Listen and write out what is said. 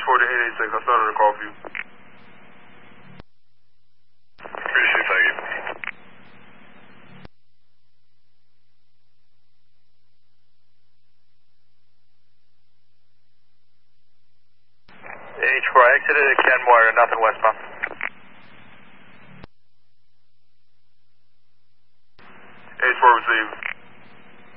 H4 to 886. I started a call for you. Appreciate it, thank you. H4, I exited at Kenmore, nothing westbound. H4 received.